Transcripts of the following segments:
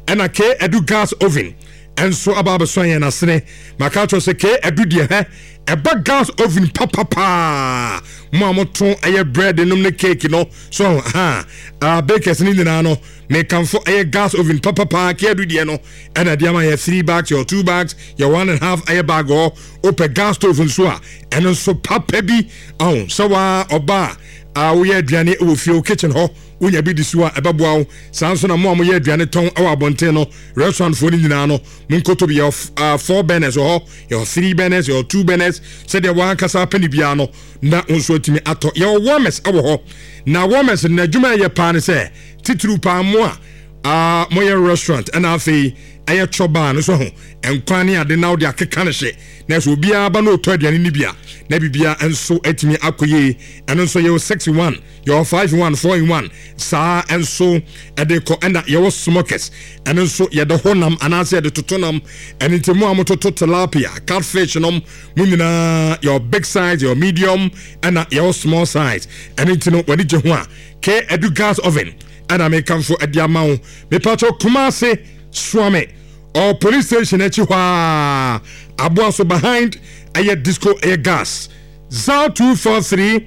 ɛna K Edu gas oven enso ababe so yen asene maka to se K Edu de he eba gas oven papa mo amoto eye bread num ne cake no so bakers ni nyina no me kamfo eye gas oven papa K Edu de no ɛna de ama ye 3 bags or 2 bags your 1.5 eye bag or open gas stove so a ɛno so papa bi so wa oba we ye aduane wo fie kitchen ho unya bi disu a ebeboa sanso na mo ye aduane ton awa abonten no restaurant fo ni nyina no munkoto bi 4 burners or your 3 burners your 2 burners said the one kasa pani bia no na onso atimi ato ye warmers awo ho na warmers na adwuma ye pa ne se titru pa mo a mo ye restaurant and afi aye choba no so ho enkwani ade na ode akeka ne hye na so bia ba no to aduane ni bia na bibia enso atimi akoye eno so ye 61 your 5-in-1 4-in-1 sa enso ede ko enda ye smokers eno so ye de honam anase de totonam enitemu amototo tilapia catfish nom munina your big size your medium and your small size enitino wadi je ho a K Edu gas oven and make come for ediamao me pato Kumasi Swame or police station echiwa abuaso behind aye disco aye gas 0243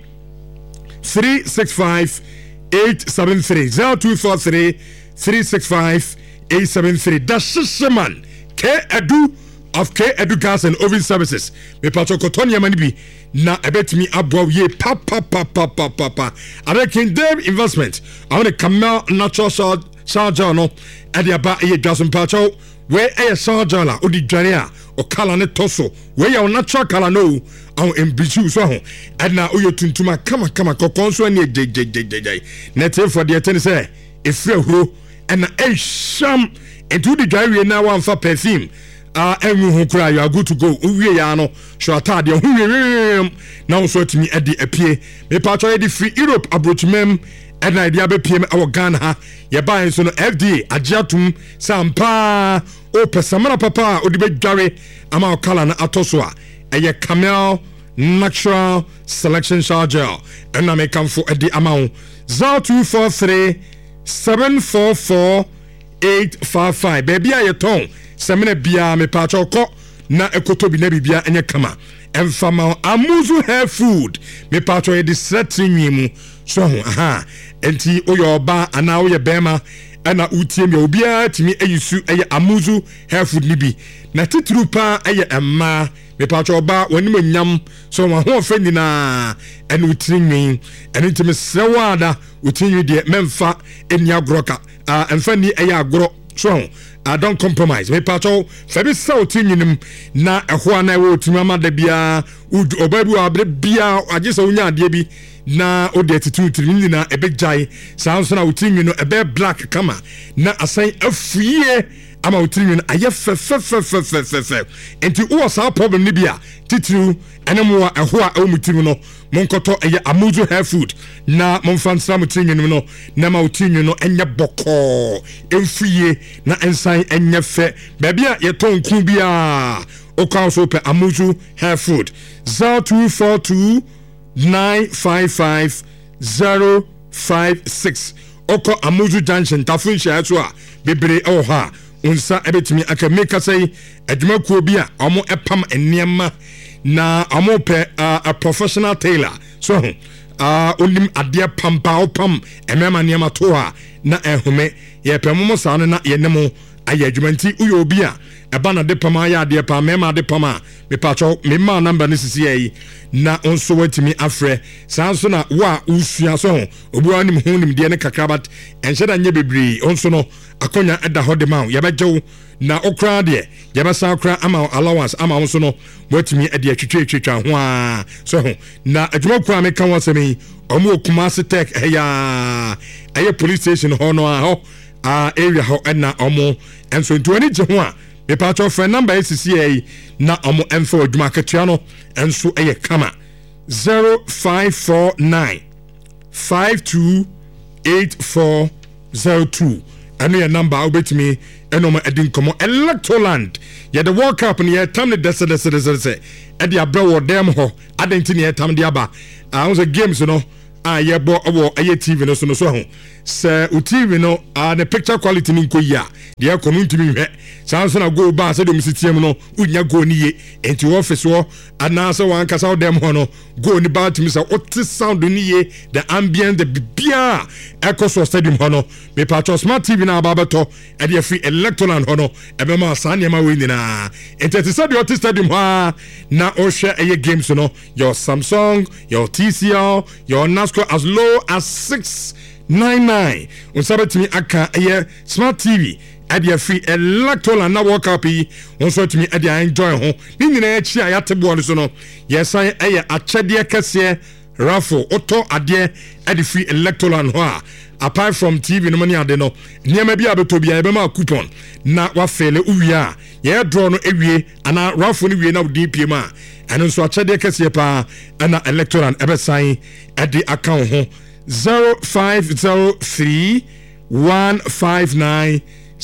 365 873 0243 365 873 that's man K Edu of K Edu gas and oven services me pato kotonia manibi na ebetimi abwa ye papa King Dave investment I want to Camel natural charger no e de aba e gas mpacho we e charger la odi dware a o kala ne toso we ya natural kala no on embichu so ho and na oyo tuntuma kama kokonso ne je net for the ten say e frɛ huro and na e sham into the dware na one for perfume enwu ho kura you are good to go uwie ya no so atade ho wie na so atimi ade apie me pacho e di free Europe abrochmem and idea be pm our Ghana ha ye buy so no FDA agiatum sampa o pesamana papa odi be dware ama okala na atoso a eye Camel natural selection charger and na me come for edi amount 0243 744 855 baby aye ton semene bia me pacho ko na ekoto bi na bibia enye kama emfama amuzu hair food me pacho e di setting mu so enti oyoba ana oye bema ana utie me obia timi eyisu eye amuzu hair food ni bi na titru pa eye emma me pacho ba wani manyam so ma ho fa nyina ene utinwi ene timi sewada utinwi de memfa eni agroka emfa ni eye agro so don't compromise me pacho fabi sauti nyinim na ehwa na we otuma amada bia obabu abre bia agesa unya ade bi na ode attitude nyina ebejai sanso na utinwi no ebe black kama na asan afie ama utinwi no aye fe enti wo sa problem ni bia titru enemo ehwa awmutinwi no monkoto eye amuzu hair food na monfansra mutinwi no na ma utinwi no enye boko emfie na ensan enye fe babia ye tonku bia o kan so pe amuzu hair food 0242 955 056 oko amuzu junction tafunshi ato a bebre o ha unsa ebetimi aka make say adwuma kuo bi a omo epam enema na omo pe a professional tailor so onim ade pampa opam emema niema to a na ehome ye pemmo sa no na ye nemo aye adwuma nti uyo obi a eba na de pama ya ade pa mema de pama me pacho me ma number ni sisi yi na onso watimi afre sanso na wa usua so obi anim ho nim de ne kakrabat enhyeda nye bebri onso no akonya eda hode ma ya bejew na okra de ya besa okra ama allowance ama onso no watimi ade atwetwa ho a so ho na adwuma kwa me kan wasemi omo Kumasi Tech ya aye police station ho no a ho area ho na omo enso ntoni je ho a me pacho friend number SCA na omo enfo adwuma katua no enso eye kama 0549 528402 anu your number obetimi enoma edin komo Electroland ye the World Cup ni ye tam ne dese e dia bra wo dem ho adenti ne tam dia ba was a games no yebo owo TV no so ho se u TV no the picture quality ni nko ya de ekono ntimi hwe sanso na go ba se de msitiem no unya go ni ye enti office wo anase wan kasa dem ho no go ni ba timi se ot sound ni ye the ambient the bibia ekoso stadium ho no me patcho smart TV na ababeto e de free electoral ho no e be ma sane ma we nyina enti te se de ot stadium ha na o hwe eye games no your Samsung your TCL your NASCO as low as 699 on sabatimi aka smart TV adia free electoral na work up yi on so timi adia enjoy ho ni nyina ya chi ayatebo no so no yesan achede kase raffle auto ade adi free electoral ho a apart from TV no money ade no niam bia beto bia be ma coupon na wa fele uwia ye draw no ewie ana raffle no wie na DPM a eno so achede kase pa ana electoral ebe sign adi account ho 0503 159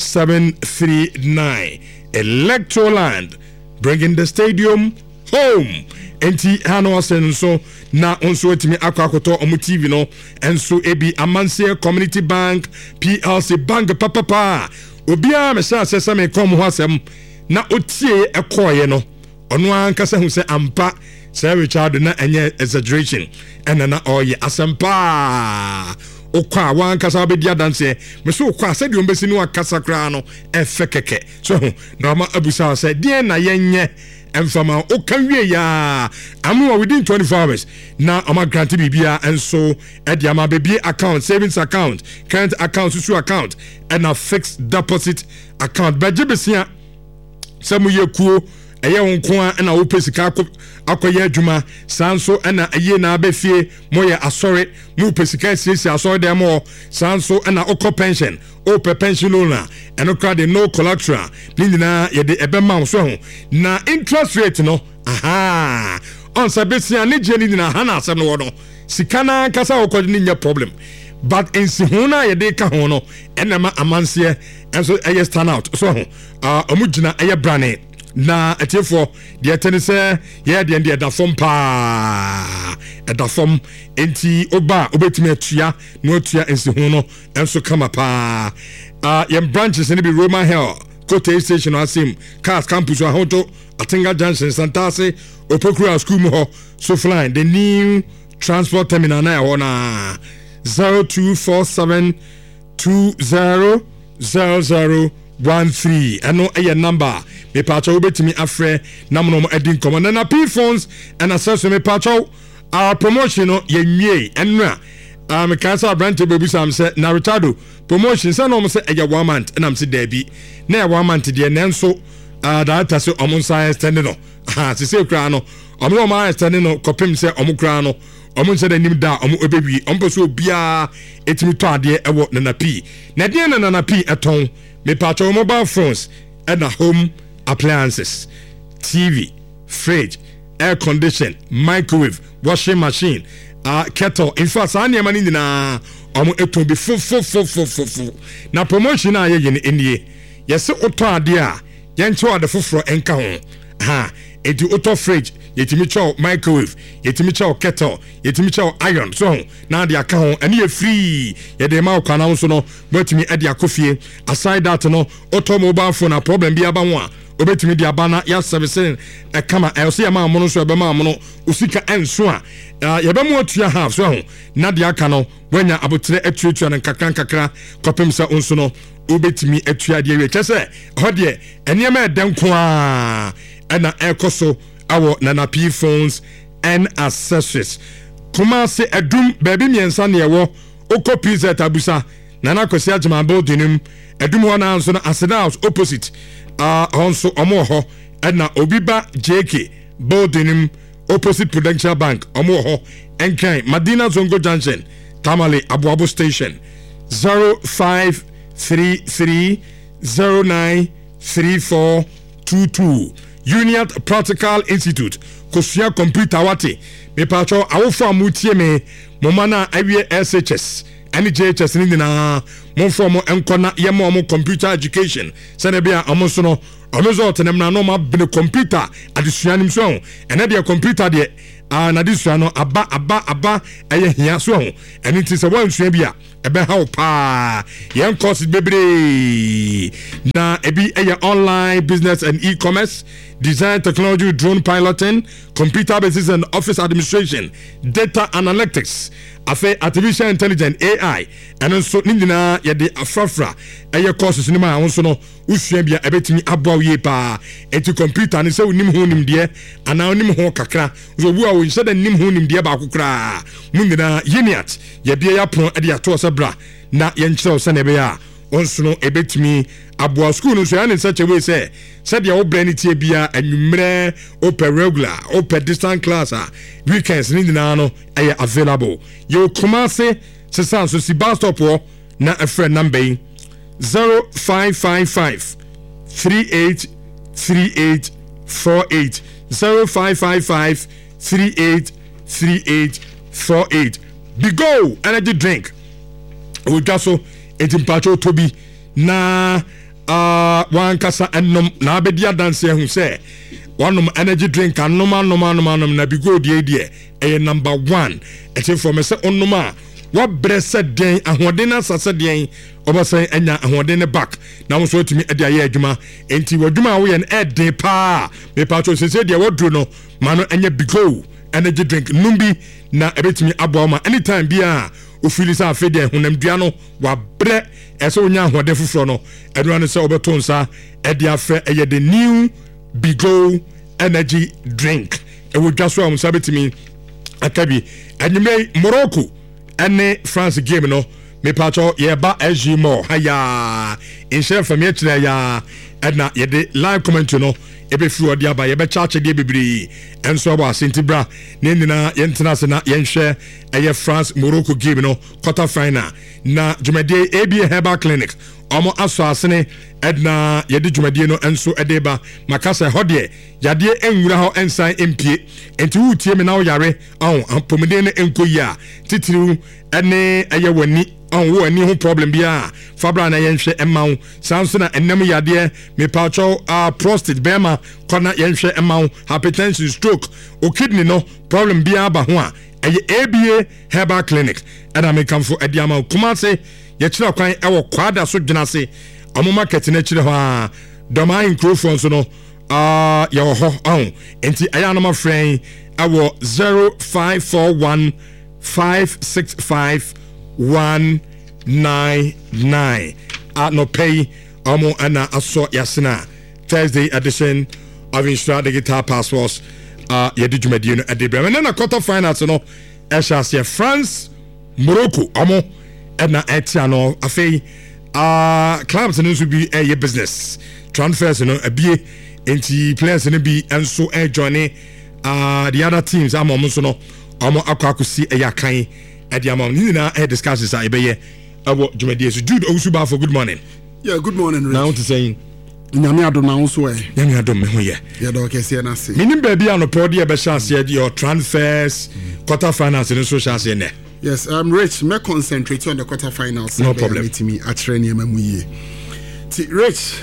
739 Electroland, bringing the stadium home. Enti hano asen so na onso etimi akwakoto omu TV no enso ebi Amansie Community Bank PLC Bank papa obia me sha me kom ho asem na otie ekoye no ono ankasa hu se ampa Sir Richard na enye exaggeration enana oye asempa okwa wan kasa be dia dance me so okwa se de ombesi ni wakasa kra no efekeke so na ma abusa se die na yenye emfama okanwie ya amu within 24 hours na ama grant bibia enso e dia ma be account savings account current account susu account and a fixed deposit account bajibesia samu yekuo eye wonko na wo pesika akoye adwuma sanso na eye na abefie moye asore mu pesika sisi asore dem o sanso na okọ pension o pe pension owner eno kra de no collateral nina ye de ebema so ho na interest rate no aha on sabesia ne je ni na ha na asem no sikana kasa okọ ni nya problem but ensi ho na ye de ka ho no enema amanse enso eye stand out so ho omugina eye brane na etiefo de tenise ye de da fom pa da fom enti oba obetimi atua no atua ensi ho no enso kama pa yem branches ni bi Roman Hill Kote Station asim Cars Campus Ahoto Atinga Junction Santase Opokura School mo so flying the new transport terminal na ona 0247200013 eno eye number me pacho obetimi afre namno edin komo na P phones and access me pacho promotion no yenwie enra me kansa branch bebu sam say na Richardo promotion say no mo say eye 1 month na am say dabi na 1 month de nenso data say omon science tend no se say kra no omon ma extend no kopim say omon kra no omon say nim da omon obewi ompo so bia etimi to ade ewo na P na de na P eton me pacho mobile phones and home appliances, TV, fridge, air condition, microwave, washing machine, kettle. In fact, I am in na eto be full. Na promotion a ye in the yes auto adia yencho ade foforo enka ho ha eti auto fridge yetimi chow microwave yetimi chow kettle yetimi chow iron so na de aka ho ene ye free ye de ma kwa na so no betimi ade akofie aside that no auto mobile phone na problem bi aba ho a obetimi di abana ya servicing kama else ya ma amono so ebe ma amono usika enso a ye be mo atua half so ho na de aka no wanya abotre atuatua na kakra kopem sa onso no obetimi atua de we chese ho de enema edenko a na ekoso awo na P phones and accessories Kumasi edum baby miensa na yewo oko pizza tabusa na kwesi agema building edum ho na anso na Aseda House opposite onso omo ho na obiba JK building opposite Prudential Bank omo ho enkan Madina Zongo Junction Tamale Abuabo Station 0533093422 Union Practical Institute Kosia Computer Wati me pacho awofo amutie me momana awie SHS ani JHS ni na monfo mo enkona yemo mo computer education sene bia amoso no result nem na no ma be computer adesuanim so ene de computer de na this one no aba eye hia so ho eni ti se wan sua bi a ebe ha pa yen course bebre na ebi eye online business and e-commerce, design technology, drone piloting, computer basis and office administration, data analytics, afe artificial intelligence AI, and so nindina ye de afrafra eye courses ni ma won no usua bia ebetimi abwa ye pa enti computer ni se unim ho nim de ana unim ho kakra so bu a wo nse da nim ho nim de ba kokra nindina yeniat ye bia ya pon e de ato sebra na ye nkyerɛ se na be ya onso no ebetimi abwa school no so ya ne such a way say said ya obra ni tie bia anwumre open regular open distance class weekends nindina no eye available you Kumasi sesan so si bus stop na a friend number 0555 383848 0555 383848 Bigo energy drink we just so etimpacho tobi na wan kasa ennom na abedia dance hu say one energy drink anoma na Bigo die number 1 eti for me say onoma what brese den ahoden asase den obasan anya ahoden ne back na wo so tumi e de aye adwuma enti wadwuma wo ye na den pa me pa to sese de wodro no ma no anya Bigo energy drink numbi na ebetumi abo ma anytime bia ofili sa afi de honam dua no wa bre ese onya ahoden fufuro no edura ne se obeto nsa e de afa eye the new Bigo energy drink e wo dwa so am sabetimi akabi anyime Morocco ene France game no me pacho ye ba SG mo haya in share from here today ya edna ye de live comment no e be free odi aba ye be chache de bibiri enso aba sentibra ne ndina ye ntena se na ye share eye France Morocco game no quarter final na jumade ABA Herbal Clinic omo aso asene edna ye de jumade no enso edeba makasa hodie yade enwura ho ensan empie enti wutie me na wo yare apomede ne enkoyi titiriu ene eye wani wo ani ho problem bia fabra na yenhwe emaw sanso na enam yade me pacho prostate bema kona yenhwe emaw hypertension stroke o kidney no problem bia ba ho a eye ABA Herbal Clinic and I come for Ediama Kumase yechira kwan ewo kwada so dwenase omo market na chire ho a doma microphone so no ye ho enti aya no ma friend awo 0541 565 199 no pay omo ana aso yasena Thursday edition of Instra Digital Passports ye di dwumadie no adebra na quarter finals no ehase France Morocco omo na etia no afei clubs no so bi ye business transfers no abie enti players no bi enso join the other teams amom so no omo akwakusi yakan ediamom ni na discussions ebeye abo dwumadie so Jude Owusuba for good morning. Yeah, good morning. Now to saying nyame adom na wo so nyame adom me ho ye do kese na se minim ba bia no pod ye be chance your transfers quarter finals in social se ne. Yes, I'm Rich. Me concentrate on the quarter finals. No problem. Me actually niam mu ye. Rich,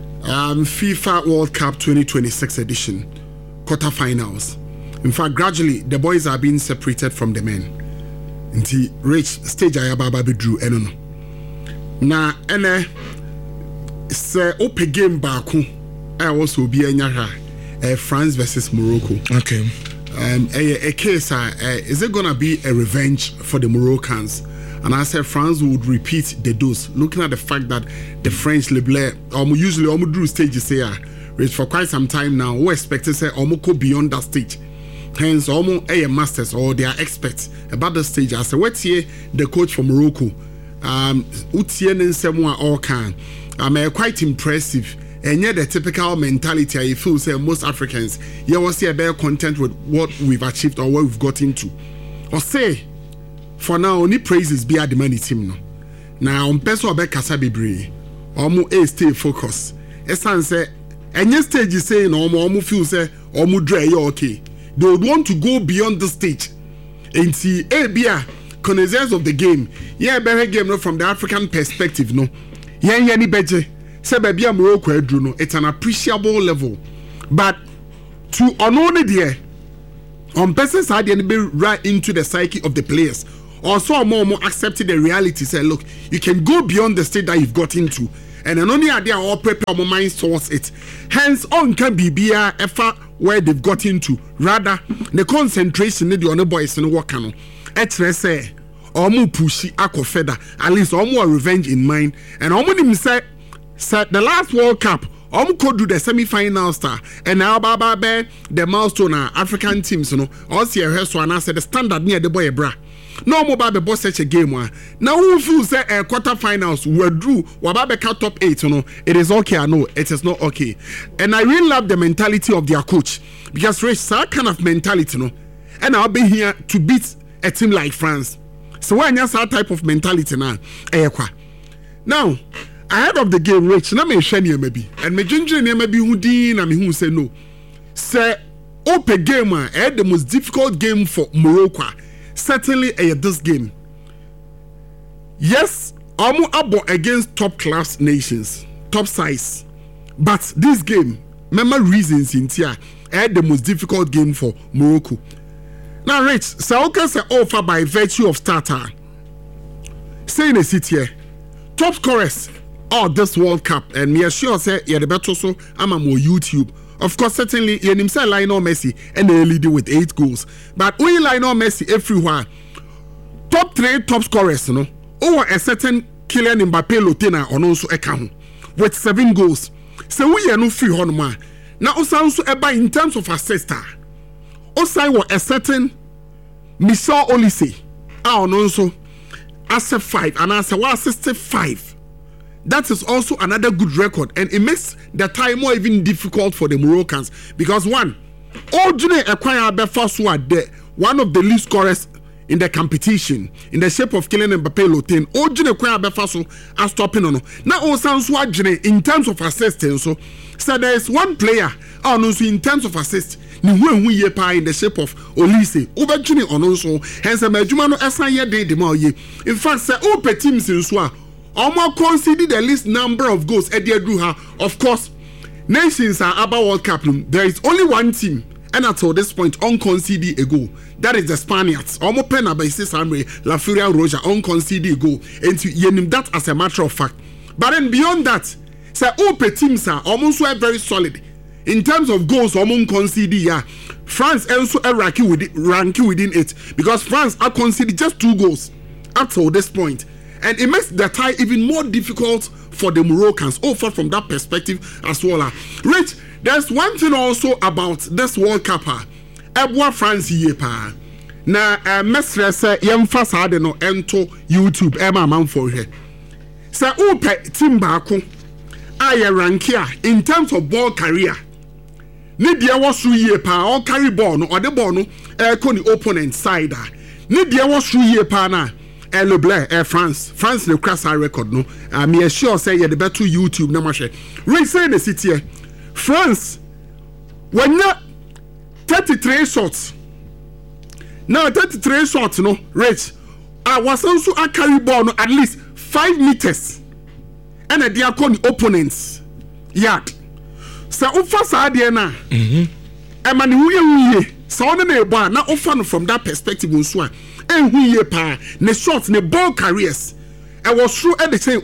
FIFA World Cup 2026 edition quarter finals. In fact, gradually the boys are being separated from the men. Nti Rich stage ayababa be drew eno. Na ene se ope game baako also be anya France versus Morocco. Okay. A case is it gonna be a revenge for the Moroccans? And I said France would repeat the dose, looking at the fact that the French Leblanc usually do stages say for quite some time now. We expect to say go beyond that stage. Hence almost a masters or they are experts about the stage. I said what's here the coach from Morocco Utien and Samoa all can quite impressive. And yet the typical mentality I feel say most Africans was here very content with what we've achieved or what we've got into. Or say for now only praises be at the money team no. Now on person be kasa bebre. Omo stay focused. Esan say any stage is saying omo feel say omo dre you okay. They would want to go beyond the stage. And see bia connoisseurs of the game. Yeah, better game no from the African perspective no. Yeah any better. Sebebia Morocco edru no, it's an appreciable level, but to only there On person side they be right into the psyche of the players. Also more accepting the reality, say look, you can go beyond the state that you've got into, and then only idea all prepare our minds towards it. Hence on can be ever where they've got into, rather the concentration need the other boys in work on say or more pushy ako feather, at least or more revenge in mind, and almost say the last World Cup could do the semi-final star, and now Baba the milestone African teams, also here so and I said the standard near the boy bra. No more Baba boss such a game one. Now who feel say quarterfinals were drew Wababe cut top 8, it is okay. I know it is not okay. And I really love the mentality of their coach, because Rich that kind of mentality, and I'll be here to beat a team like France. So when you that type of mentality now ahead of the game, Rich, na me share maybe, and me ginger maybe who din and me who say no. Say open game the most difficult game for Morocco. Certainly this game. Yes, I'm about against top class nations, top size. But this game, remember reasons in here, the most difficult game for Morocco. Now, Rich, Saoka say offer by virtue of starter. Say in a city here, top scorers this World Cup, and me sure say the better so I'm on YouTube. Of course, certainly, you himself Lionel Messi and they lead with 8 goals. But we Lionel Messi everywhere. Top 3 top scorers, over a certain Kylian Mbappe Lotina on also account with 7 goals. So we are no free honor. Now, also in terms of assists, also a certain Michel Olise, also as a 5 and as a 65. That is also another good record, and it makes the time more even difficult for the Moroccans, because one, Ojune Ekwaya Befasu, one of the least scorers in the competition, in the shape of Kylian Mbappe Lotin, Ojune Ekwaya Befasu are stopping on. Now Osansu in terms of assists, so there is one player also in terms of assists. In the shape of Olise, Ubajuni Onoso, hence a Majumano Asanya de Demoye. In fact, say Ope teams in Swa. Almost consider the least number of goals at the Of course, nations are about World Cup. There is only one team, and until this point, unconceded a goal. That is the Spaniards. Almost pen by Samre, La Furia Roja, unconceded a goal. And to yenim that as a matter of fact. But then beyond that, say Ope teams are almost very solid. In terms of goals, almost conceded, France also ranking within it. Because France are conceded just 2 goals up till this point. And it makes the tie even more difficult for the Moroccans, over from that perspective as well. Rich, there's one thing also about this World Cup. Ebwa France yepa. Na mesre se yemfa saade no ento YouTube man for here. Se upe team baako aye rankia in terms of ball career. Ni dia wasu yepa all carry ball no or the ball no ko ni opponent side. Ni dia wasu yepa na Leblanc, France the crash record no. Me sure say the better YouTube na mashe. We say in the city France when you 33 shots. Now 33 shots no, Rich. I was also a carry ball no at least 5 meters. And they are called opponents yard. So ufa sa de na. Emani huye. So on the bar na offer from that perspective unso. And who ye pa ne shots ne ball careers. I was through everything.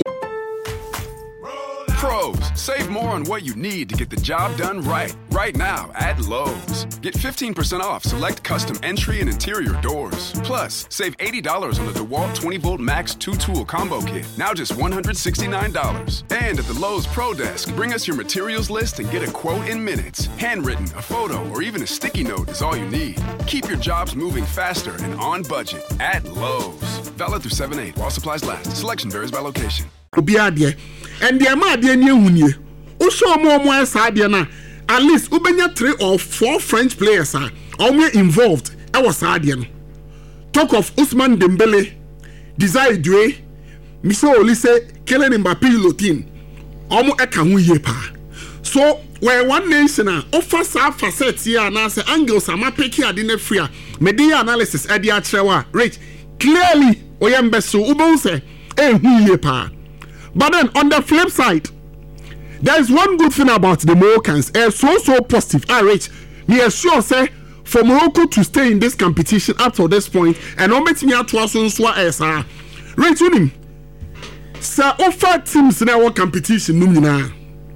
Pros, save more on what you need to get the job done right. Right now at Lowe's. Get 15% off select custom entry and interior doors. Plus, save $80 on the DeWalt 20-volt Max 2-tool combo kit. Now just $169. And at the Lowe's Pro Desk, bring us your materials list and get a quote in minutes. Handwritten, a photo, or even a sticky note is all you need. Keep your jobs moving faster and on budget at Lowe's. Valid through 7/8 while supplies last. Selection varies by location. And the amount de nye also more sadia na at least ubenya 3 or 4 French players are involved. I was sadia. Talk of Ousmane Dembele, Desire Doué, Michel Olise, Kylian Mbappe Lotin. Eka hu ye pa. So where one nation offer sa facets here na say angles ama peki adine free media analysis e dia trewa rich clearly oyembe so ubon say hu ye pa. But then on the flip side, there is one good thing about the Moroccans. So positive. Rich, me sure say for Morocco to stay in this competition up to this point, and on met me at was on Swa Esa. Right to him. Sir, offer teams in our competition, Numina.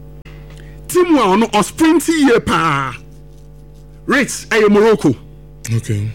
Team one or sprinty year pa. Right, I am Morocco. Okay.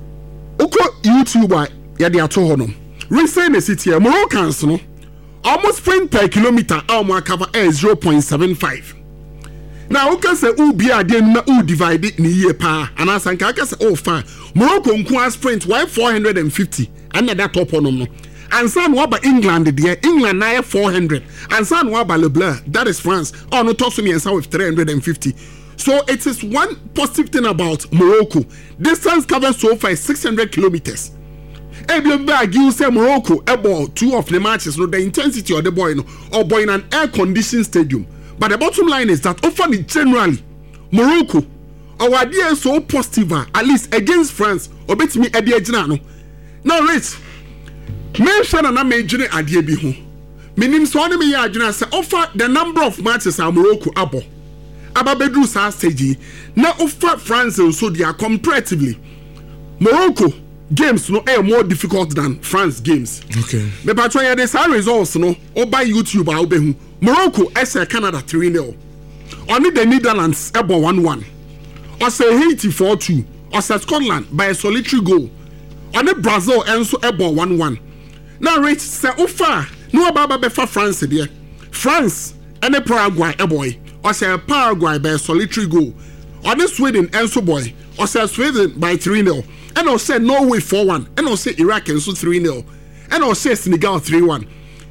Oko YouTuber, Yadi Atohonom. Recent the city, Moroccans, no. Almost sprint per kilometer, our cover air 0.75. Now, okay, say, be a den na divide it in a year pa, and as I can say, oh, fine. Morocco nkuwa sprint, why 450, and that top on them. And San Waba England, dear England, now 400, and San Waba Leblanc, that is France, oh, no, talk to me and South with 350. So it is one positive thing about Morocco. Distance covered so far is 600 kilometers. Every bag you say Morocco about 2 of the matches, no, the intensity of the boy, no, or boy in an air-conditioned stadium. But the bottom line is that often generally, Morocco, our idea is so positive, at least against France, or bet me at the edge now. Now, let's mention an amazing idea be home. Meaning, so me ya say offer the number of matches are Morocco abo. Ababedru sa stage. Now offer France and so they are comparatively. Morocco games no are more difficult than France games. Okay. Me patro ya the results no or by YouTube a obehu. Morocco ese Canada 3-0. Only the Netherlands ebo 1-1. Or say Haiti 4-2. Or say Scotland by a solitary goal. Only Brazil enso ebo 1-1. Now rich say offer no baba befa France there. France and Paraguay boy. Or say Paraguay by a solitary goal. Only Sweden enso boy. Or say Sweden by 3-0. And I'll say Norway 4-1. And I'll say Iraq enso 3-0. And I'll say Senegal 3-1.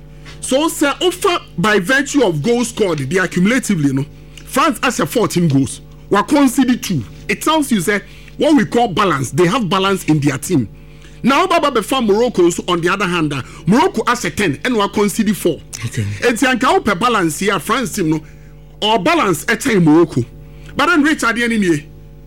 So say offer by virtue of goals scored, they accumulatively, no. France has 14 goals. We conceded 2. It tells you say what we call balance. They have balance in their team. Now, Baba before Morocco, on the other hand, Morocco has 10 and we conceded 4. Okay. It's a balance here, France team, no, or balance at time Morocco. But then reach at the end of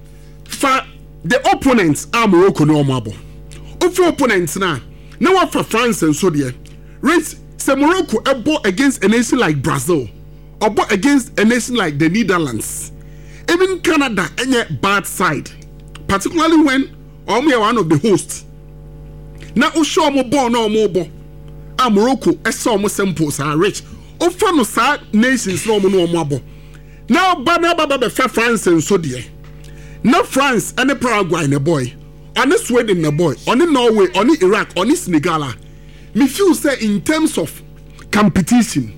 for the opponents are Morocco no mabo. Of opponents now for France and so there. Reach say Morocco bought against a nation like Brazil, or bought against a nation like the Netherlands. Even Canada any bad side, particularly when we are one of the hosts. Now show mo born no more bo. Morocco saw mo simple are rich. Offer no sad nations no more. Now Baba be France and so there. Now France and Paraguay in a boy, on Sweden in a boy, on Norway, on Iraq, on Senegal. Me feel say in terms of competition,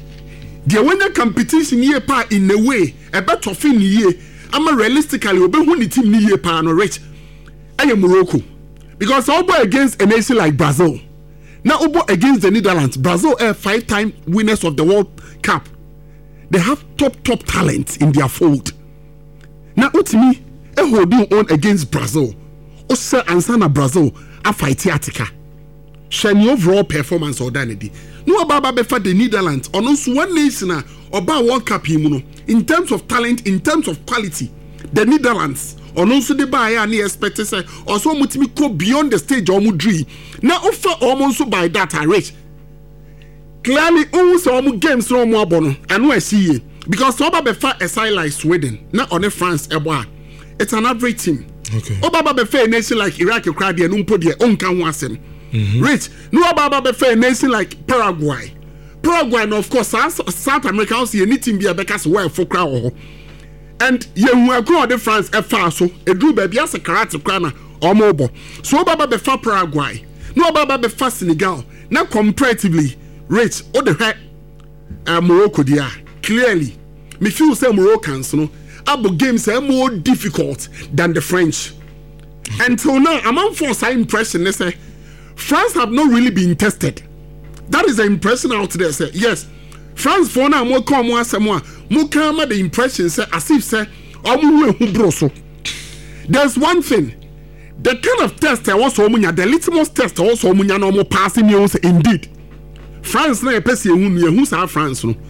the winner competition year pa in a way a better fin year. I'm realistically obe who the team year pa no rich. I am Morocco. Because I'll go against a nation like Brazil. Now I'll go against the Netherlands. Brazil are 5-time winners of the World Cup. They have top talent in their fold. Now to me, a holding on against Brazil. Also ansana Brazil a fight theatica. Shiny overall performance or danity. No about befa the Netherlands or no one nation or about World Cup in terms of talent, in terms of quality. The Netherlands or no so the buy and expect to say or so much me go beyond the stage or mudri. Now offer almost by that I reach. Clearly also games no more bono and we see it. Because Oba befa a side like Sweden, not on France eboa. It's an average team. Okay. Oba befa a nation like Iraq crowd and umpo their own can wasem. Rich, no about a nation like Paraguay. Paraguay, no, of course, South America also anything be a because well for crowd. And you will go to France a far so a drew baby as a karate crana or mobile. So Baba befa Paraguay, no Baba befa Senegal. Now comparatively, rich or the head Morocco they are. Clearly, me feel say Moroccans, no, Abo games are more difficult than the French. Until now, I'm on for some impression. They say France have not really been tested. That is the impression out there. Say yes, France for now more come more the impression say as if say there's one thing. The kind of test I was the litmus test also no passing me also indeed. France na person who's our France no.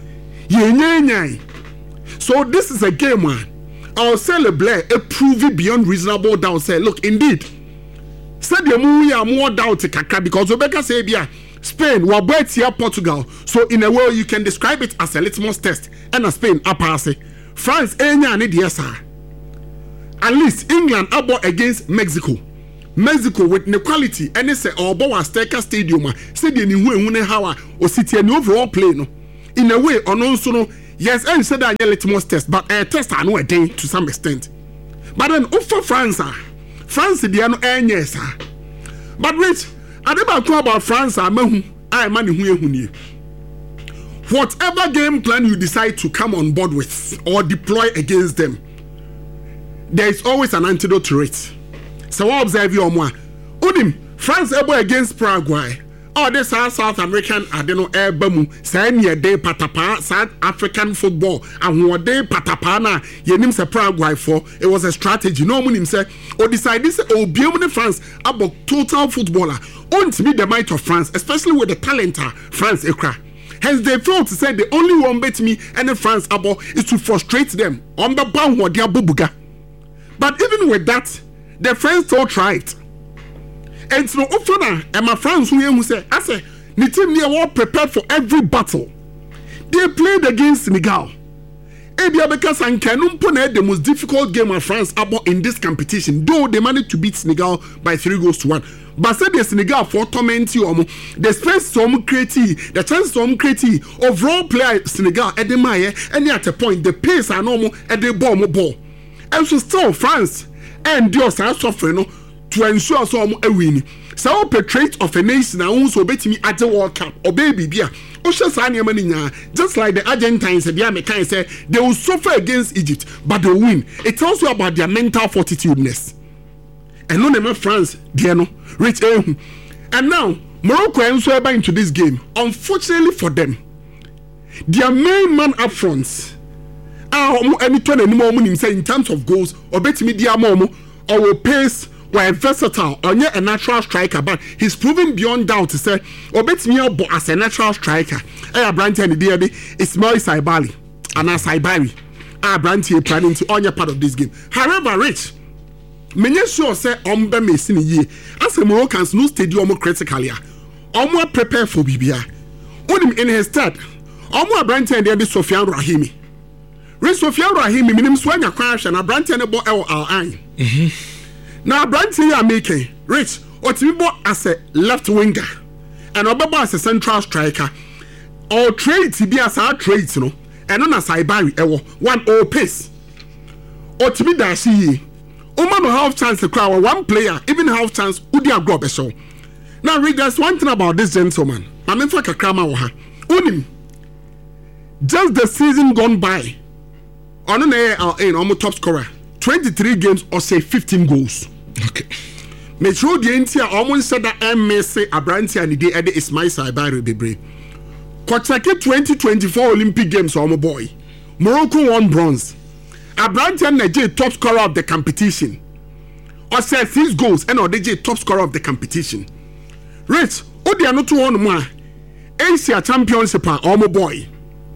So this is a game one. I'll celebrate a prove beyond reasonable doubt. Say look indeed. Said the movie are more doubt because Rebecca say Spain were both here Portugal. So in a way you can describe it as a litmus test and a Spain a pass. France enya ni dear sir. at least England abo against Mexico with the quality and they say obo was Azteca Stadium say the ni hu ne how o city and overall play no in a way ono so no yes and said that litmus test but test are no a day to some extent but then over France they are no yes but wait about France mahu I man hu whatever game plan you decide to come on board with or deploy against them, there is always an antidote to it. So what observe you more? Udim France able against Paraguay. Oh, this South American I don't know Bamu saying ye day patapa South African football and what day patapa na ye nim se Paraguay for it was a strategy. No one him say or decide this or be France about total footballer. Won't be the might of France, especially with the talent France ekra. Hence they felt to say the only one bet me and the France abo is to frustrate them on the bound what they are bubuga. But even with that, the French still tried. And so often and my friends who say, I say, the team they were prepared for every battle. They played against Senegal. Ebia because and Canum pone the most difficult game of France abo in this competition, though they managed to beat Senegal by 3-1. But said the Senegal for torment you the space some creative, the chance some creative overall player Senegal at the Maya and at a point the pace are normal at the ball. And so still France and Dios are suffering to ensure some a win. So portrait of a nation now also bet me at the World Cup or baby beer. Just like the Argentines and the Americans say they will suffer against Egypt, but they will win. It tells you about their mental fortitudeness. And no name France, Diano, rich. And now Morocco and Sueba into this game. Unfortunately for them, their main man up front, anytime anymore in terms of goals, or bet me their mom or pace were versatile or a natural striker, but he's proven beyond doubt to say, or bet me as a natural striker. Branty and the Ismail Saibali and Saibari. Branty planning to on your part of this game. However, Rich. Many sure say ombe mesini ye as a Moroccans no stadium critically omo prepare for bibia onim in his stead omo Branty and the Sofiane Rahimi Sofiane Rahimi minim so anya crash na Branty and bo LRI now Branty are making Rich Otimibo as a left winger and Obaba as a central striker or trade to be as our trades no and on a Saibari one all pace Otimi dashi Oman half chance to crowd one player, even half chance, Udia Grob show. Now, read there's one thing about this gentleman. I mean, for Kakrama, Unim. Just the season gone by, on an air almost top scorer, 23 games or say 15 goals. Okay. Metro Dientia almost said that MSC Abranti and the day at the Ismail Saibari Bebre. Kotake 2024 Olympic Games, my boy. Morocco won bronze. Abranti and Nigeria top scorer of the competition. Or said 6 goals and Nigeria top scorer of the competition. Rich, Odi are not one more. Asia Championship, my boy.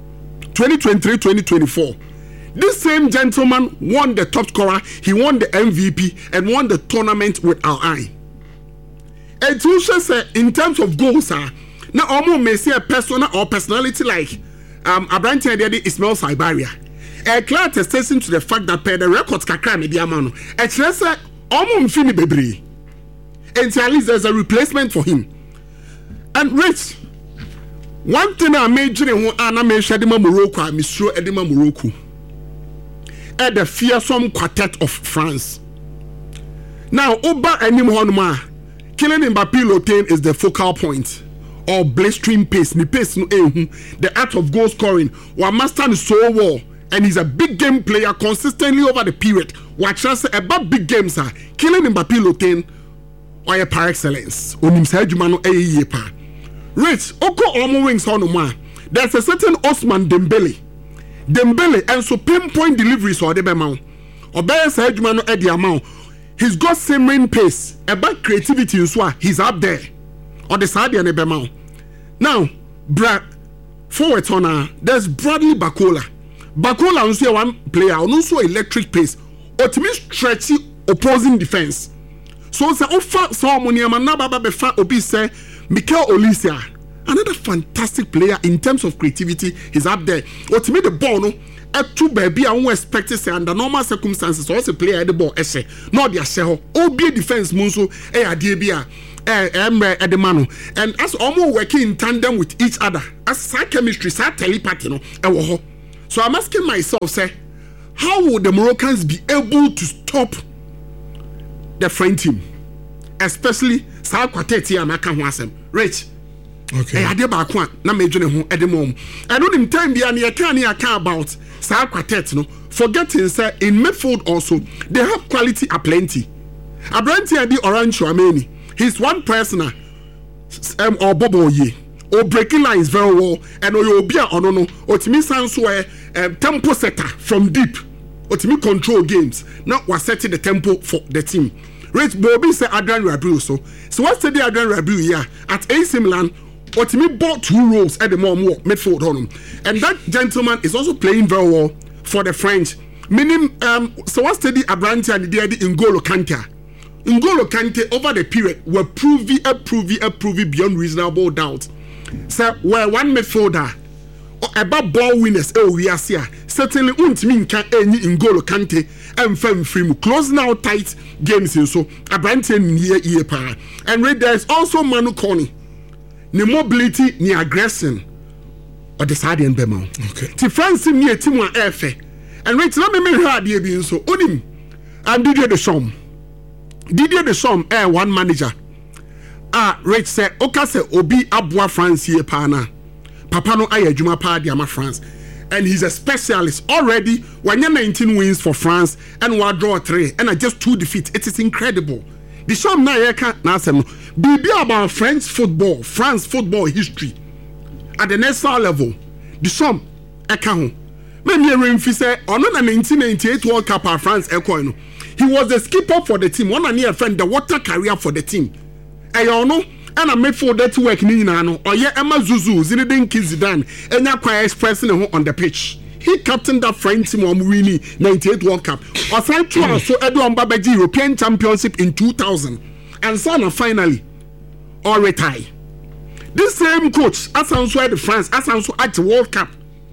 2023-2024. This same gentleman won the top scorer, he won the MVP and won the tournament with our eye. And to say in terms of goals, now almost may say a persona or personality like Abranti and Ismail Saibaria. A clear attestation to the fact that the records kakra media man. A tracer almost fini bebre. And at least there's a replacement for him. And Rich, one thing I major in Anna Shadima Morocco, Mr. Edima Morocco. At the fearsome quartet of France. Now, Oba and Nimhonma, Kylian Mbappé Lotain is the focal point. Or blistering pace, the art of goal scoring, while master is so well. And he's a big game player consistently over the period. Watch us about big games, Kylian Mbappé Lotain or par excellence. Rich, Oko Omo Wings on there's a certain Osman Dembele and so pinpoint deliveries or the amount. Or better Sajumano at the amount. He's got same pace, about creativity in Swa, he's up there. Or the side and the amount. Now, forward on there's Bradley Bakola. Bakola also one player, also electric pace, or to me stretchy opposing defense. So say offer so money manaba befa obi say Mikel Olise, another fantastic player in terms of creativity, he's up there. Or to me the ball no two baby and we expect say under normal circumstances also player the ball ese no dey ase ho obi defense mun so ade bia edemano and as almost working in tandem with each other as chemistry telepathy no ewo ho. So I'm asking myself say how would the Moroccans be able to stop the French team, especially sa quartet here amaka ho asem Rich. Okay. Ade ba ko na medwene ho edemom and on him time bia na yaka about sa quartet no forgetting say in midfield also they have quality aplenty. Abranti adi Orange Chouameni, he's one person or Bobo ye or breaking lines very well and Oyobia or no otimi sanso tempo setter from deep otimi control games now was setting the tempo for the team. Rich Bobby say Adrian Rabiot so what's the Adrian Rabiot here at AC Milan otimi bought 2 roles at the moment midfield on him and that gentleman is also playing very well for the French meaning so what's the Abranti and the N'Golo Kante over the period were proving beyond reasonable doubt. So where one midfielder about ball winners we are here certainly untimi can any N'Golo Kante and fem free close now tight games so Abranti near pa and there is also Manu Kone the mobility ni aggression or the side and bema. Okay. Ti France near team one airfare and right now me hard dey be so onim and Didier Deschamps one manager Rich say oka say obi aboa France here pa na papa no aye adwuma pa dia ma France and he's a specialist already when 19 wins for France and we draw 3 and just 2 defeats. It is incredible. Deschamps na ye kan na asem bibi about France football history at the national level. Deschamps eka ho me remember say on the 1998 World Cup of France no he was the skipper for the team. One and near friend the water carrier for the team. Ayono and I made for that work ni na no. Oye Emma Zuzu, Zinedine Zidane, enya kwa expressing on the pitch. He captained that French team on winning 98 World Cup. Aside to also Edouard Mbappé European Championship in 2000 and Sana finally or retire. This same coach asanso the France asanso at the World Cup.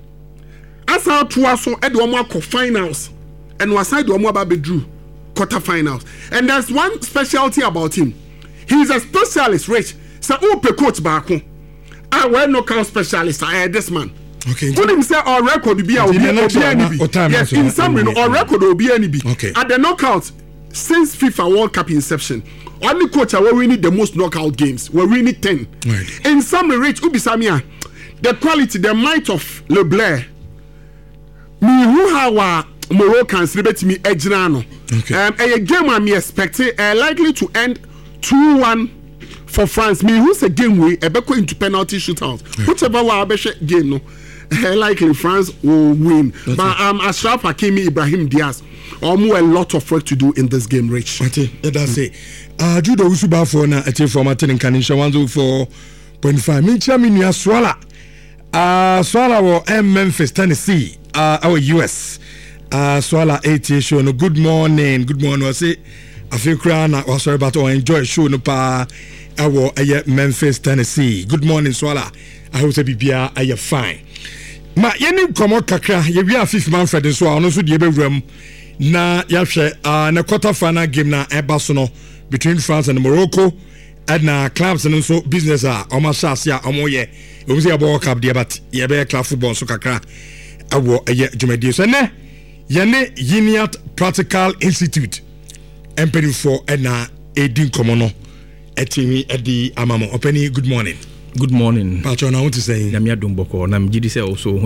Asa to also Edouard Mako finals and was side do Mbappé drew quarterfinals. And there's one specialty about him. He's a specialist, Rich. So who pe coach back? I wear knockout specialist. This man. Okay. When him say our record will be yes, in summary, our record will be any. Okay. At the knockout since FIFA World Cup inception, only coach are winning the most knockout games. We're winning 10. Right. In summary, Rich Ubisamia, the quality, the might of Leblair. Me who have Moroccans liberty me ejnano. Okay. A game I me expected likely to end 2-1 for France. Me who's a game we go into penalty shootout. Yeah. Whichever way game no likely France will win. That's but Ashraf Hakimi, Ibrahim Diaz a lot of work to do in this game, Rich. That's it. Judo Usuba for na ati from Martin Kanisha 104.5. Mincha minya Swala. Swala wo Memphis, Tennessee. Our US. Swala 80 show no good morning. I say I feel crana was sorry about enjoy show no pa our Memphis, Tennessee. Good morning, Swala. I hope say bibia are fine. Ma yeni komo kakra ye wi afif Manfred so ono so de bewram na ya hwe na quarter final game na eba between France and Morocco and na clubs and so business o ma chance ya omoye o say about cup de but ye be club football so kakra awo jumadi so ne yene Yiniat Practical Institute empany for na edin komo no etimi edi amamo openi. Good morning. Good morning. Patron, I want to say Namia Dumboko, Nam Gidise also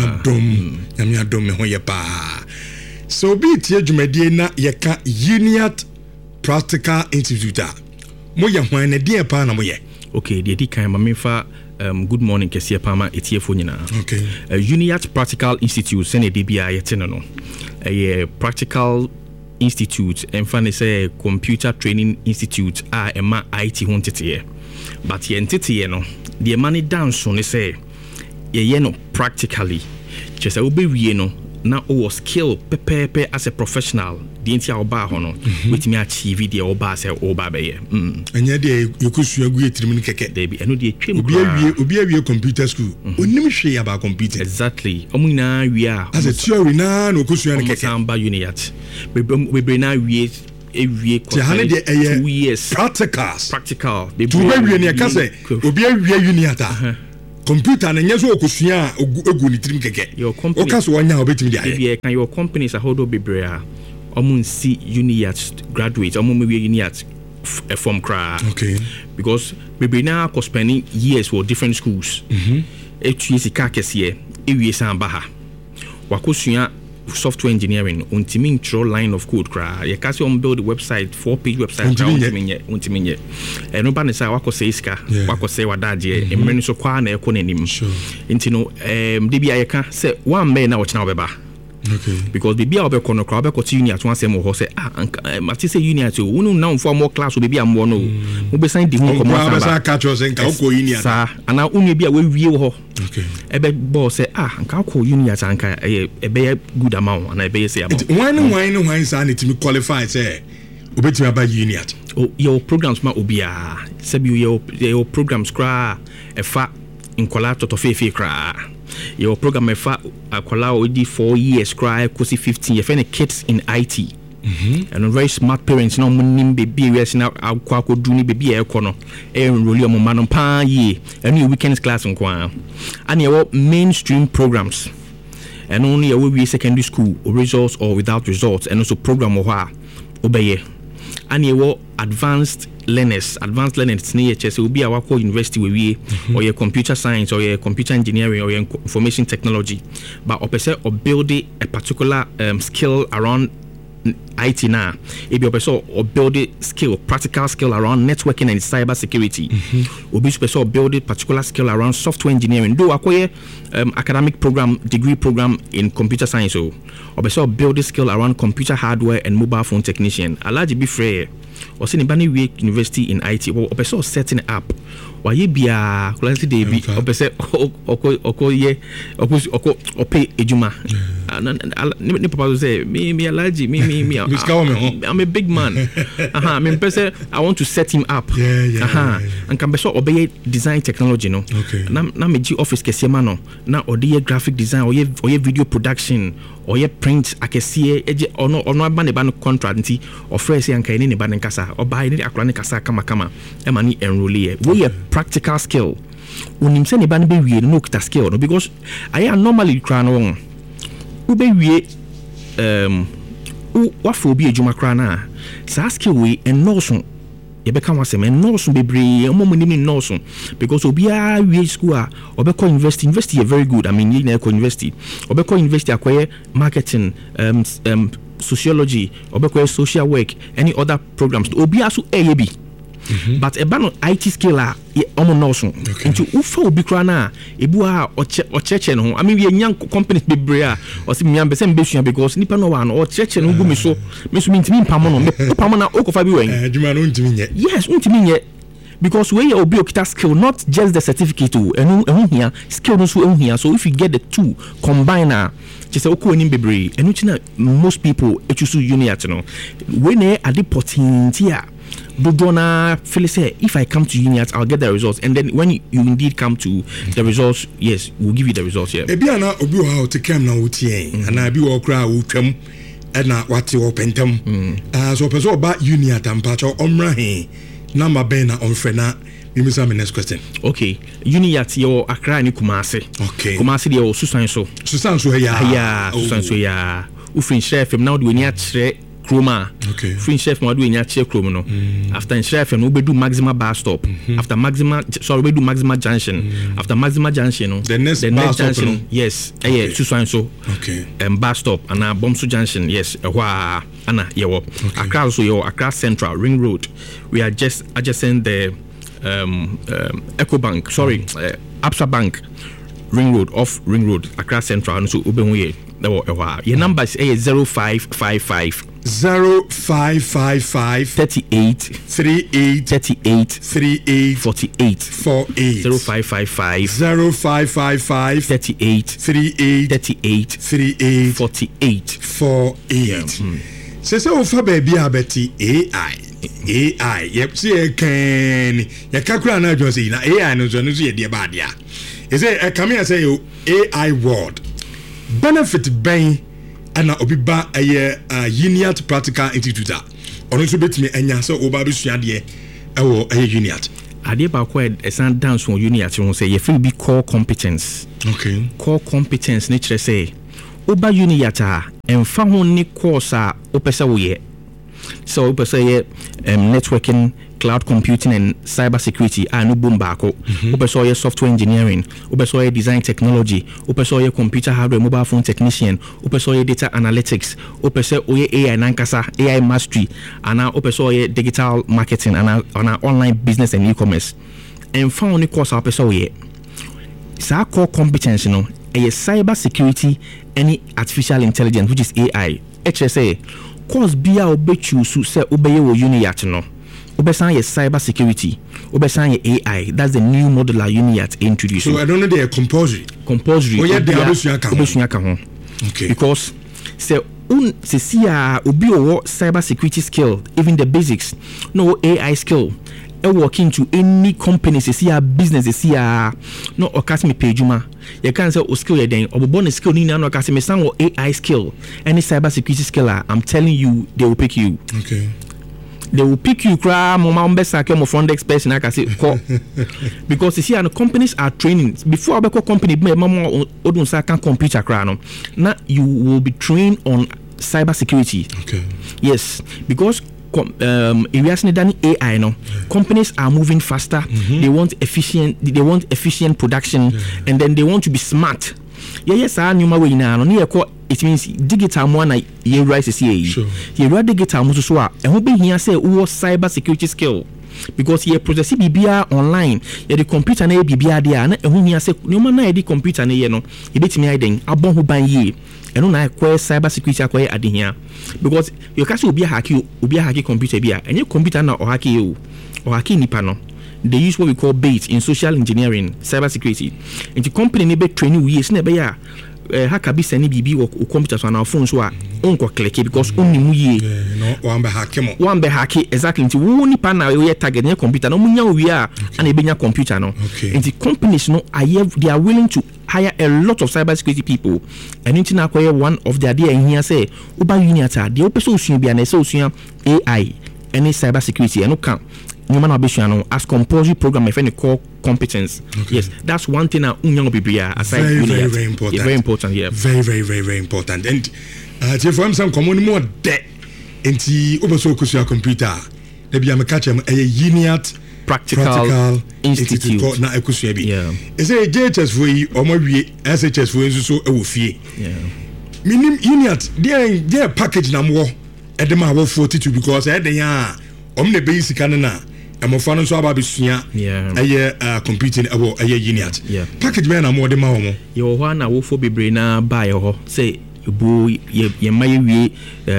Namia Dom Hoyepa. So be it Jumedina Yaka Yiniat Practical Institute. Moya when a dear Panamoye. Okay, the Dika Mamifa. Good morning, Kessia Pama, Etiefonina. Okay. Yiniat Practical Institute, Sene DBI Tenano. A practical institute, and finally say computer training institute, Emma IT Hontet. But the entity, the money down soon say, no practically. Just a be na o skill pepe as a professional the entire oba ho no with me achieve the oba say oba be ye anya de yokusua gu etirim ni keke dey be eno de twem obi awie computer school onim hwe ya ba computer exactly omu na wie a as a theory na okusua ni keke samba unit be na wie ewie ko 2 years practical be wie ne ka say obi awie uniata computer na nyeso okusua egu ni tirim keke o ka so wanya obetimi dia ye kan your companies a hodo bebrea omun see uniyat graduate omun me uniyat from cra okay because bebe na ko spending years for different schools years ka kese ewie san baha wakosua software engineering untimi intro line of code cra ye ka se on build a website 4-page website untimi nye no ba ne sa wakose iska wakose wadaje emreni so kwa na ekọ nanim intino debia ye ka se one man na wo chena obeba okay because bibia obekọ no cra obekọ ti uni at one sem ho se mati say uni at unu now for more class bibia mo no mo be sign di ho komo sa catch us nka uko uni at sa ana unu bia we wie ho okay ebe boss say nka uko uni at anka ebe good amount and ebe say amount why sa na timi qualify say obetimi aba uni at your programs ma obia sabi your programs cra efa inkola totofefe cra your program efa akola odi 4 years cry kosi 15 you find kids in IT and very smart parents no munim baby we na akwa ko duni baby e ko no e enroll your mama no pa ye any weekends class nko and your mainstream programs and only your secondary school or results or without results and also program or obeye and your advanced learners near chess will be our university we or your computer science or your computer engineering or your information technology but opposite or building a particular skill around IT now if you also or build a skill practical skill around networking and cyber security or be special build a particular skill around software engineering do acquire academic program degree program in computer science or also build a skill around computer hardware and mobile phone technician alaji be free or sini bani we university in IT or also setting up wa ye bia quality dey be opese okoye opay ejuma ni papa say me alaji me I'm a big man me pese I want to set him up and can be so obey design technology no na me ji office kese ma no na odi graphic design or ye video production or ye print akese eje ono aba ne ba no contract nti offer say anka ne ba ne kasa oba ne akra ne kasa kama e ma ni enroll ye we practical skill unim se ne ba ne be wie no kita skill no because I normally cry no we be wie what for be ejuma kra na sa skill we enoso ye be kan wasem enoso bebre omomo ni enoso because obia we school a obekọ university is very good I mean you na university obekọ university akoye marketing sociology obekọ social work any other programs obia so eyebi but e ba no IT skill a omo noso into ufa obi kra na ebu a ocheche no I mean we nyan companies bebre a o se mian be se mbesua because nipa no wa no ocheche no gu me so mintimi mpamo no pamo na okofa bi wen adwuma no ntimi nye yes ntimi nye because we obi okita skill not just the certificate enu here skill no so here so if you get the two combine just okwo nim bebre enu china most people choose uni at no we na ade opportunity a Dodona feel say if I come to Uniat I'll get the results and then when you indeed come to the results yes we'll give you the results here ebi ana obi o ha o tekam na wotie ana bi wo kra wo twam na wate wo pentam so person ba Uniat ampacho omra he number ben na onfre na me say my next question okay Uniat yo Accra ni Kumasi okay Kumasi de o susan so ya susan so ya ufin chef now do ni atre Chroma. Okay. Free chef mo do enya che Chroma no. After chef no be do Maxima bar stop. After Maxima we do Maxima junction. After Maxima junction no. The next junction no? Yes. So. Okay. Bar stop and Bomsu junction. Yes. Ana yewo. Accra so yo Accra Central Ring Road. We are just adjacent the Ecobank. Sorry. Absa Bank. Ring Road off Ring Road Accra Central and so Ubenwe. Your number is 0555 0555 38 38 38 38 48 48 0555 0555 38 38 38 38 48 48 sese ofa baby abeti AI yep see can ya kakura na adwo say na AI no so ye de ba dia is it come here say AI world benefit ben ana obi ba Uniat Practical Institute ono so betimi anya so oba be sua de ewo Uniat ade ba ko esan dance on Uniat won say ye free be core competence. Okay, core competence ne kire say oba Uniat a emfa ho ni course a opese wo ye so opese ye networking, cloud computing and cyber security no boom baako opese ye software engineering, opese ye design technology, opese ye computer hardware mobile phone technician, opese ye data analytics, opese ye AI nankasa AI mastery ana opese ye digital marketing ana online business and e-commerce and found course opese ye sa core competence no cyber security and artificial intelligence, which is AI. HSA course bia obechu su se obeye wo Uniat no obesan ye cyber security, obesan ye AI. That's the new model Uniat introduced. So I don't know they are compulsory oh yeah, they obesunya ka ho. Okay, because se see obi o cyber security skill, even the basics, no AI skill work into any company see business see no okasme pejuma you can say o skill you then obobo skill ni na no okasme san AI skill any cyber security skill I'm telling you they will pick you. Okay, they will pick you cry mama mbesa ke mo front experts na ka say call because you see and companies are training before abeko company mama odun sa kan computer cry no na you will be trained on cyber security. Okay, yes, because areas need AI no companies are moving faster. They want efficient production and then they want to be smart. Yes nyuma we na no ne it means digital mo na ye rise see sure ye digital mo so a ho be hia say wo cyber security skill because ye process bibia online ye the computer na bibia dia na ho hia say nyuma na ye the computer na ye no ye betimi aiden abon ho ban ye eno na akwa cyber security akwa adehia because you can say obi hack computer bia any computer na o hack you or hack nipa no they use what we call bait in social engineering cyber security and the company ne be training we is na be ya hacker be send bibi o computer so na phone so a onko click because onnimu ye no one be hack exactly nti wo nipa na we target na computer no munya we a na e benya computer no and the companies no they are willing to hire a lot of cyber security people and into na acquire one of their idea in here say uba Uniat the opeso usua bia na say usua AI any cyber security and no can human ambition as compulsory program if any core competence. Yes, that's one thing aside very important. Very important, yeah. Very important. And for him some common more debt into oboso kusua computer they be am catch a Uniat Practical Institute na ekusua bi. Yeah. Is a JHS for yi omo wie SHS for so e wo fie. Yeah. Minim Uniat there package na mo e dem a wo 42 because e den ya omne basic na amofan nso aba besua computing abo Uniat package me na mo de ma wo mo ye wo ho na wo fo bebre na ba ye ho say bu ye maye wie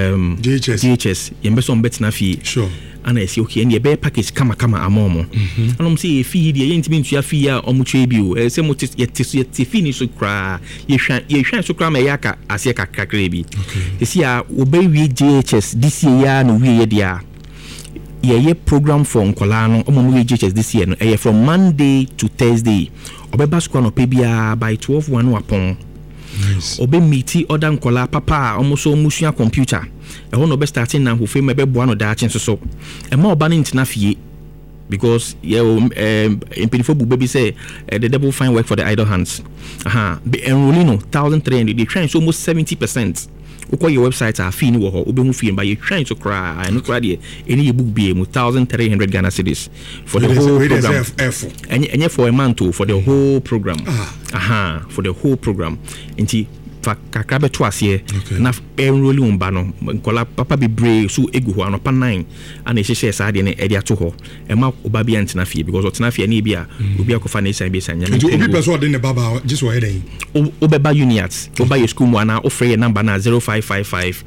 JHS ye mbeso mbetna fi sure ana esi okay and ye be package kama amomo anom say ye fi de ye ntimi ntua fi a omutwe bi o say mo ye fi ni so kra ye hwan so kra ma ya ka ase ka kakra bi esi a wo be wie JHS this year no wie ye dia ye program for nkola no omo JHS this year no from Monday to Thursday obeba school no pe bia by 12:1 wapon. Nice. Obe meeti other nkola papa almost musua computer e ho no be starting na ho fe me be boa no da chen so e ma oba no ntina fie because impedifo bu baby say the devil find work for the idle hands be enrolling no 1,300 they trying so almost 70%. Uko your website are fee ni wo ho obehu fee by you trying to cry and cry there any book be 1,300 Ghana cedis for the whole program and for a month for the whole program for the whole program nti kakra beto ase na enrolli umba no nkola papa be brave so egu ho anopa 9 ana ehye saa de ne edi ato ho e ma oba bia ntina fie because otina fie na bia obi akofa na isan bia sanya obi person de ne baba just why then obeba uniats oba your school mu ana offer your number na 0555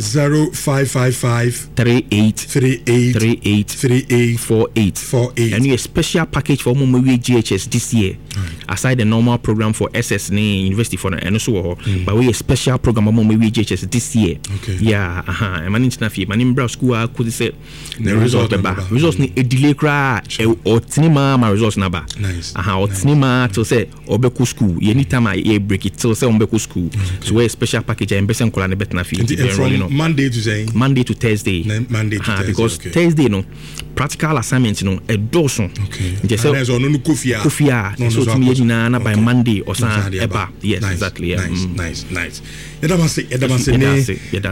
38 and a special package for mom we GHS this year aside the normal program for SS ni university for and so but we a special program mom we GHS this year e man ntina fie man bra school could say the result results ni delay cra or tinima my results na ba or tinima to say obeku school anytime I break it till say obeku school so we a special package and besen kola ne betna fie from Monday to Thursday because Thursday no practical assignment no e doso just say no kofia so to me na by Monday or something yes exactly nice. Edamase